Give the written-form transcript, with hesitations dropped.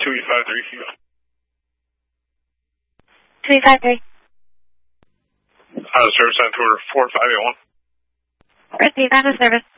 253. Service on tour 4581. Receive out of service.